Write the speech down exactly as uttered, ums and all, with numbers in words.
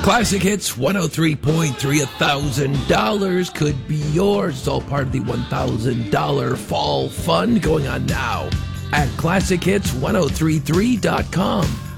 Classic Hits one oh three point three, one thousand dollars could be yours. It's all part of the one thousand dollars Fall Fund going on now at classic hits ten thirty-three dot com.